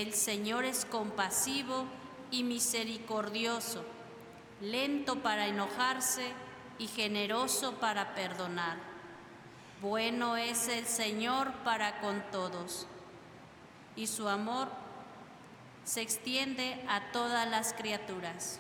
El Señor es compasivo y misericordioso, lento para enojarse y generoso para perdonar. Bueno es el Señor para con todos, y su amor se extiende a todas las criaturas.